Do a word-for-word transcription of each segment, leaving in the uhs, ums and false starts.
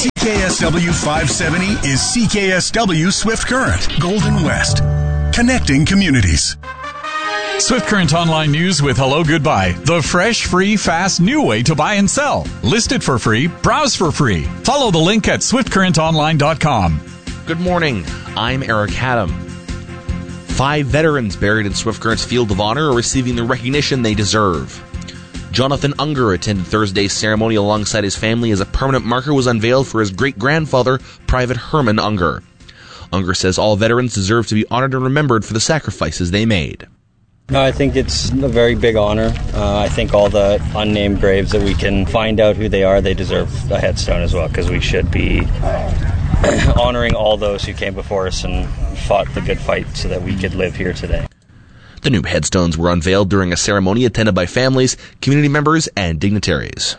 C K S W five seventy is C K S W Swift Current, Golden West. Connecting communities. Swift Current Online News with Hello Goodbye. The fresh, free, fast, new way to buy and sell. List it for free. Browse for free. Follow the link at swift current online dot com. Good morning. I'm Eric Haddam. Five veterans buried in Swift Current's Field of Honor are receiving the recognition they deserve. Jonathan Unger attended Thursday's ceremony alongside his family as a permanent marker was unveiled for his great-grandfather, Private Herman Unger. Unger says all veterans deserve to be honored and remembered for the sacrifices they made. No, I think it's a very big honor. Uh, I think all the unnamed graves that we can find out who they are, they deserve a headstone as well, because we should be honoring all those who came before us and fought the good fight so that we could live here today. The new headstones were unveiled during a ceremony attended by families, community members, and dignitaries.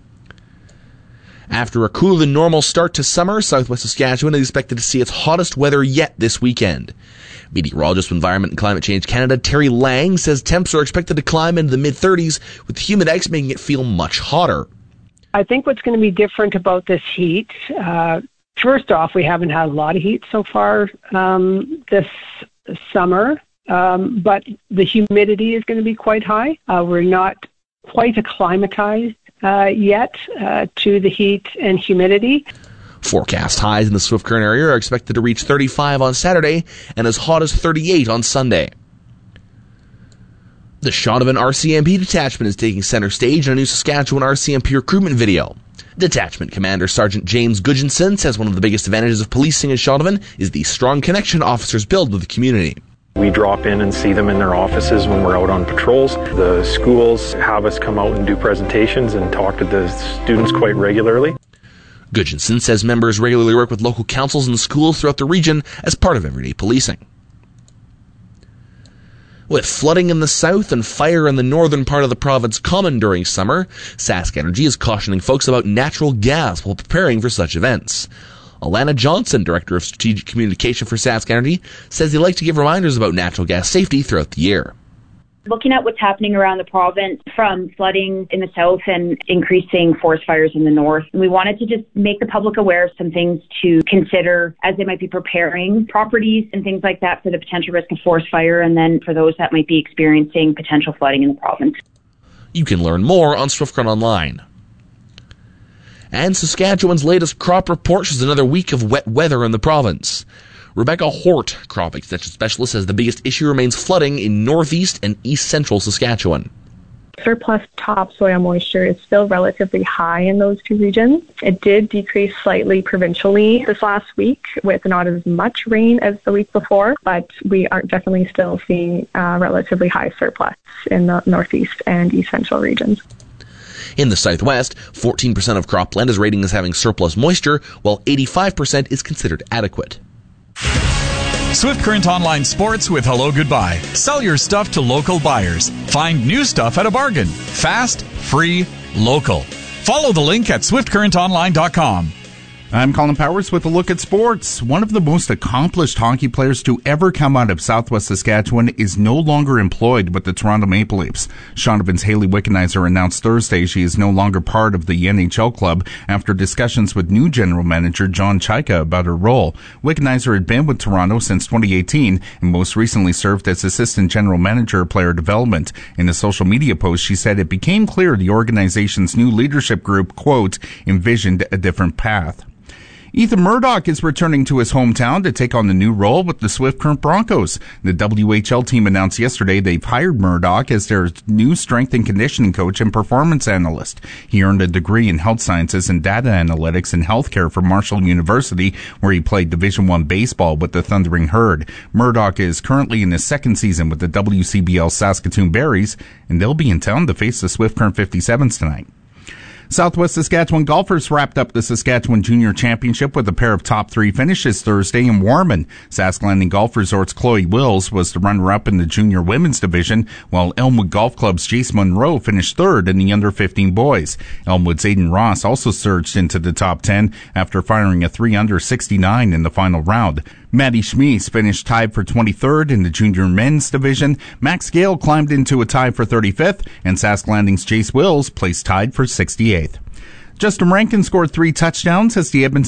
After a cooler than normal start to summer, Southwest Saskatchewan is expected to see its hottest weather yet this weekend. Meteorologist with Environment and Climate Change Canada, Terry Lang, says temps are expected to climb into the mid-thirties, with Humidex making it feel much hotter. I think what's going to be different about this heat, uh, first off, we haven't had a lot of heat so far um, this summer, um, but the humidity is going to be quite high. Uh, we're not quite acclimatized uh, yet uh, to the heat and humidity. Forecast highs in the Swift Current area are expected to reach thirty-five on Saturday and as hot as thirty-eight on Sunday. The Shaunavon R C M P detachment is taking center stage in a new Saskatchewan R C M P recruitment video. Detachment Commander Sergeant James Gudjonson says one of the biggest advantages of policing in Shaunavon is the strong connection officers build with the community. We drop in and see them in their offices when we're out on patrols. The schools have us come out and do presentations and talk to the students quite regularly. Gudjonson says members regularly work with local councils and schools throughout the region as part of everyday policing. With flooding in the south and fire in the northern part of the province common during summer, Sask Energy is cautioning folks about natural gas while preparing for such events. Alana Johnson, Director of Strategic Communication for Sask Energy, says they like to give reminders about natural gas safety throughout the year. Looking at what's happening around the province, from flooding in the south and increasing forest fires in the north, we wanted to just make the public aware of some things to consider as they might be preparing properties and things like that for the potential risk of forest fire, and then for those that might be experiencing potential flooding in the province. You can learn more on Swift Current Online. And Saskatchewan's latest crop report shows another week of wet weather in the province. Rebecca Hort, crop extension specialist, says the biggest issue remains flooding in northeast and east central Saskatchewan. Surplus topsoil moisture is still relatively high in those two regions. It did decrease slightly provincially this last week with not as much rain as the week before, but we are definitely still seeing uh, relatively high surplus in the northeast and east central regions. In the southwest, fourteen percent of cropland is rated as having surplus moisture, while eighty-five percent is considered adequate. Swift Current Online Sports with Hello Goodbye. Sell your stuff to local buyers. Find new stuff at a bargain. Fast, free, local. Follow the link at swift current online dot com. I'm Colin Powers with a look at sports. One of the most accomplished hockey players to ever come out of Southwest Saskatchewan is no longer employed with the Toronto Maple Leafs. Shaunavon's Hayley Wickenheiser announced Thursday she is no longer part of the N H L club after discussions with new general manager John Chaika about her role. Wickenheiser had been with Toronto since twenty eighteen and most recently served as assistant general manager of player development. In a social media post, she said it became clear the organization's new leadership group, quote, envisioned a different path. Ethan Murdoch is returning to his hometown to take on the new role with the Swift Current Broncos. The W H L team announced yesterday they've hired Murdoch as their new strength and conditioning coach and performance analyst. He earned a degree in health sciences and data analytics and healthcare from Marshall University, where he played Division One baseball with the Thundering Herd. Murdoch is currently in his second season with the W C B L Saskatoon Berries, and they'll be in town to face the Swift Current fifty-sevens tonight. Southwest Saskatchewan golfers wrapped up the Saskatchewan Junior Championship with a pair of top three finishes Thursday in Warman. Sask Landing Golf Resort's Chloe Wills was the runner-up in the junior women's division, while Elmwood Golf Club's Jace Monroe finished third in the under fifteen boys. Elmwood's Aiden Ross also surged into the top ten after firing a three under sixty-nine in the final round. Maddie Schmies finished tied for twenty-third in the junior men's division. Max Gale climbed into a tie for thirty-fifth, and Sask Landing's Jace Wills placed tied for sixty-eighth. Justin Rankin scored three touchdowns as the Edmonton